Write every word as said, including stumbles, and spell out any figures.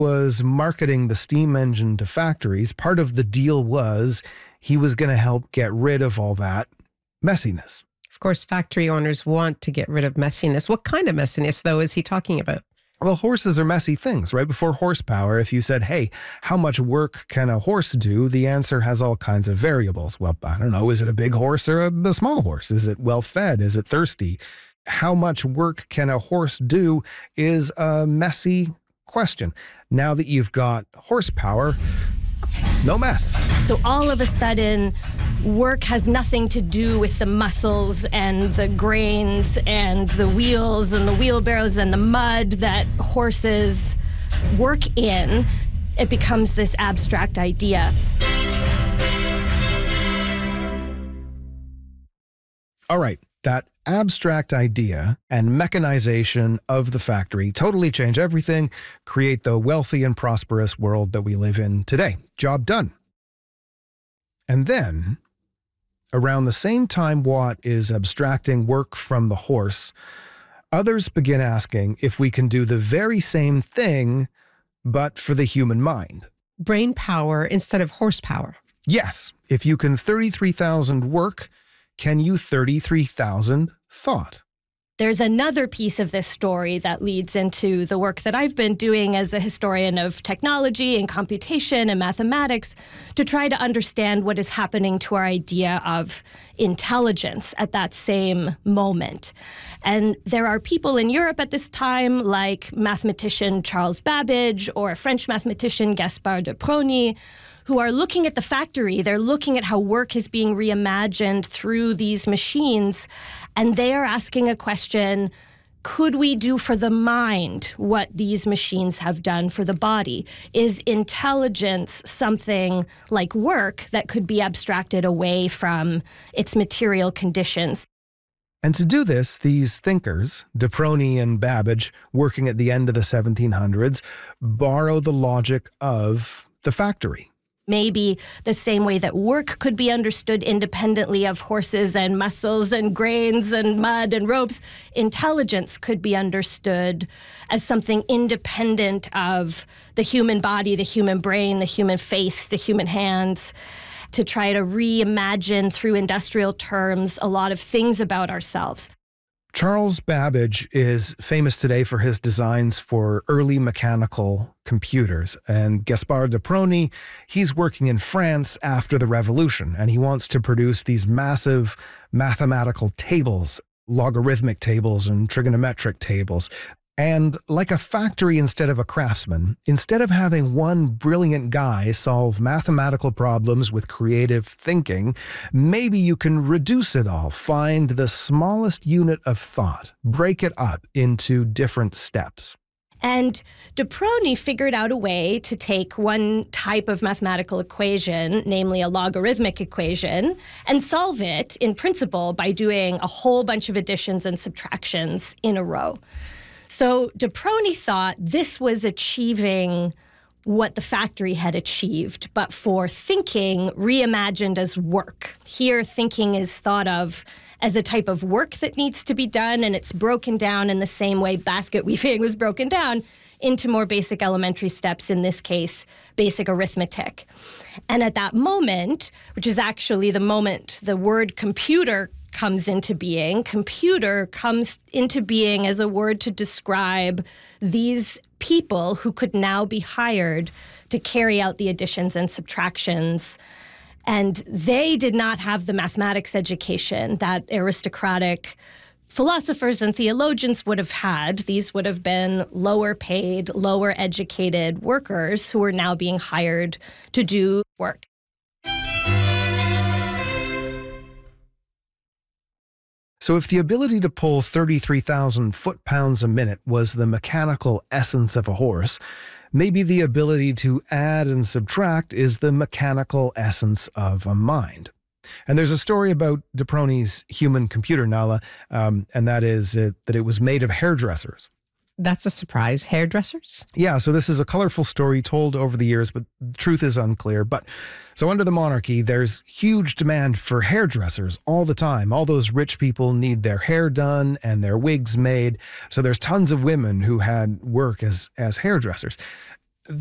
was marketing the steam engine to factories. Part of the deal was he was going to help get rid of all that messiness. Of course, factory owners want to get rid of messiness. What kind of messiness, though, is he talking about? Well, horses are messy things, right? Before horsepower, if you said, hey, how much work can a horse do? The answer has all kinds of variables. Well, I don't know. Is it a big horse or a, a small horse? Is it well fed? Is it thirsty? How much work can a horse do is a messy question. Now that you've got horsepower, no mess. So all of a sudden, work has nothing to do with the muscles and the grains and the wheels and the wheelbarrows and the mud that horses work in. It becomes this abstract idea. All right, that abstract idea and mechanization of the factory totally change everything, create the wealthy and prosperous world that we live in today. Job done. And then, around the same time Watt is abstracting work from the horse, others begin asking if we can do the very same thing, but for the human mind. Brain power instead of horsepower. Yes. If you can thirty-three thousand work, can you thirty-three thousand thought? There's another piece of this story that leads into the work that I've been doing as a historian of technology and computation and mathematics to try to understand what is happening to our idea of intelligence at that same moment. And there are people in Europe at this time, like mathematician Charles Babbage or French mathematician Gaspard de Prony, who are looking at the factory. They're looking at how work is being reimagined through these machines, and they are asking a question, could we do for the mind what these machines have done for the body? Is intelligence something like work that could be abstracted away from its material conditions? And to do this, these thinkers, de Prony and Babbage, working at the end of the seventeen hundreds, borrow the logic of the factory. Maybe the same way that work could be understood independently of horses and muscles and grains and mud and ropes, intelligence could be understood as something independent of the human body, the human brain, the human face, the human hands, to try to reimagine through industrial terms a lot of things about ourselves. Charles Babbage is famous today for his designs for early mechanical computers. And Gaspard de Prony, he's working in France after the Revolution, and he wants to produce these massive mathematical tables, logarithmic tables and trigonometric tables. And like a factory instead of a craftsman, instead of having one brilliant guy solve mathematical problems with creative thinking, maybe you can reduce it all, find the smallest unit of thought, break it up into different steps. And de Prony figured out a way to take one type of mathematical equation, namely a logarithmic equation, and solve it in principle by doing a whole bunch of additions and subtractions in a row. So de Prony thought this was achieving what the factory had achieved, but for thinking reimagined as work. Here, thinking is thought of as a type of work that needs to be done, and it's broken down in the same way basket weaving was broken down into more basic elementary steps, in this case, basic arithmetic. And at that moment, which is actually the moment the word computer comes into being, computer comes into being as a word to describe these people who could now be hired to carry out the additions and subtractions. And they did not have the mathematics education that aristocratic philosophers and theologians would have had. These would have been lower paid, lower educated workers who were now being hired to do work. So if the ability to pull thirty-three thousand foot-pounds a minute was the mechanical essence of a horse, maybe the ability to add and subtract is the mechanical essence of a mind. And there's a story about de Prony's human computer, Nala, um, and that is it, that it was made of hairdressers. That's a surprise. Hairdressers? Yeah, so this is a colorful story told over the years, but the truth is unclear. But so under the monarchy, there's huge demand for hairdressers all the time. All those rich people need their hair done and their wigs made. So there's tons of women who had work as, as hairdressers.